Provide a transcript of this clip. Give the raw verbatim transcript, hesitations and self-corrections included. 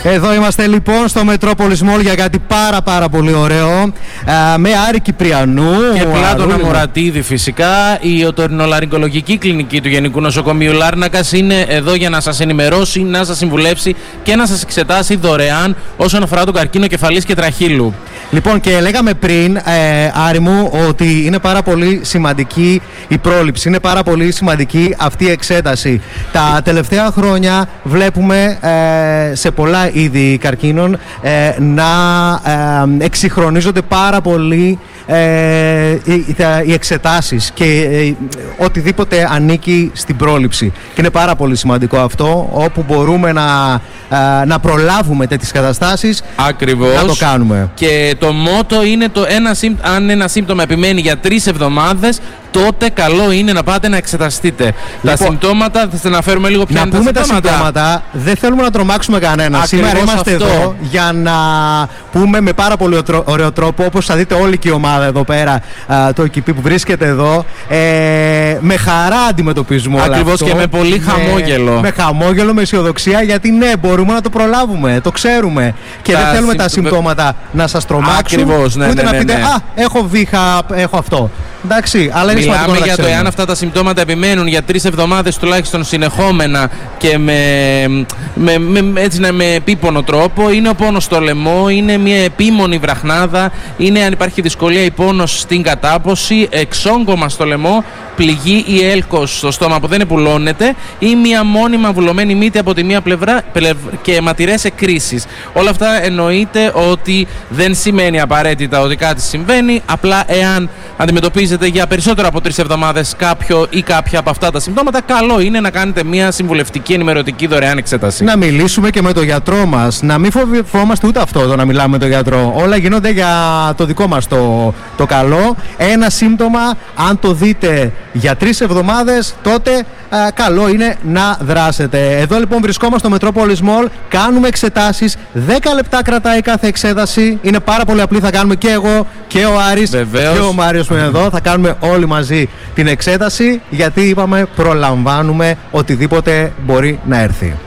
Εδώ είμαστε λοιπόν στο Metropolis Mall για κάτι πάρα πάρα πολύ ωραίο, α, με Άρη Κυπριανού και Πλάτωνα Μωρατίδη φυσικά. Η οτορινολαρυγκολογική κλινική του Γενικού Νοσοκομείου Λάρνακας είναι εδώ για να σας ενημερώσει, να σας συμβουλεύσει και να σας εξετάσει δωρεάν όσον αφορά τον καρκίνο κεφαλής και τραχύλου. Λοιπόν, και λέγαμε πριν, ε, Άρη μου, ότι είναι πάρα πολύ σημαντική η πρόληψη, είναι πάρα πολύ σημαντική αυτή η εξέταση. Τα τελευταία χρόνια βλέπουμε ε, σε πολλά είδη καρκίνων ε, να ε, εξυγχρονίζονται πάρα πολύ ε, οι, οι εξετάσεις και ε, οτιδήποτε ανήκει στην πρόληψη. Και είναι πάρα πολύ σημαντικό αυτό, όπου μπορούμε να, ε, να προλάβουμε τέτοιες καταστάσεις. Ακριβώς. Να το κάνουμε. Και το μότο είναι το ένα, αν ένα σύμπτωμα επιμένει για τρεις εβδομάδες, τότε καλό είναι να πάτε να εξεταστείτε. Λοιπόν, τα συμπτώματα, θα να φέρουμε λίγο ποια να είναι τα πούμε συμπτώματα. τα συμπτώματα, δεν θέλουμε να τρομάξουμε κανένα. Σήμερα είμαστε αυτό. εδώ για να πούμε με πάρα πολύ ωραίο τρόπο, όπως θα δείτε όλη και η ομάδα εδώ πέρα, α, το εκ πι που βρίσκεται εδώ, ε, με χαρά αντιμετωπίζουμε όλα. Ακριβώς, αυτό. Και με πολύ χαμόγελο. Με, με χαμόγελο, με αισιοδοξία, γιατί ναι, μπορούμε να το προλάβουμε, το ξέρουμε. Και τα δεν θέλουμε συμπ... τα συμπτώματα να σας τρομάξουν. Ακριβώς, ναι, ούτε ναι, ναι, να πείτε, ναι. α, έχω βήχα, έχω αυτό. Εντάξει, αλλά είναι μιλάμε για το εάν αυτά τα συμπτώματα επιμένουν για τρεις εβδομάδες τουλάχιστον συνεχόμενα και με, με, με, έτσι, με επίπονο τρόπο. Είναι ο πόνος στο λαιμό, είναι μια επίμονη βραχνάδα, είναι αν υπάρχει δυσκολία ή πόνος στην κατάποση, εξόγκωμα στο λαιμό, πληγή ή έλκος στο στόμα που δεν επουλώνεται ή μια μόνιμα βουλωμένη μύτη από τη μία πλευρά και αιματηρές εκκρίσεις. Όλα αυτά εννοείται ότι δεν σημαίνει απαραίτητα ότι κάτι συμβαίνει, απλά εάν αντιμετωπίζετε για περισσότερο από τρεις εβδομάδες κάποιο ή κάποια από αυτά τα συμπτώματα, καλό είναι να κάνετε μια συμβουλευτική ενημερωτική δωρεάν εξέταση. Να μιλήσουμε και με τον γιατρό μας. Να μην φοβόμαστε ούτε αυτό το να μιλάμε με τον γιατρό. Όλα γίνονται για το δικό μας το, το καλό. Ένα σύμπτωμα, αν το δείτε για τρεις εβδομάδες, τότε α, καλό είναι να δράσετε. Εδώ λοιπόν βρισκόμαστε στο Metropolis Mall, κάνουμε εξετάσεις. δέκα λεπτά κρατάει κάθε εξέταση. Είναι πάρα πολύ απλή. Θα κάνουμε και εγώ και ο Άρης. Βεβαίως. Και ο Μάριος που είναι εδώ. Θα κάνουμε όλοι μαζί την εξέταση, γιατί είπαμε προλαμβάνουμε οτιδήποτε μπορεί να έρθει.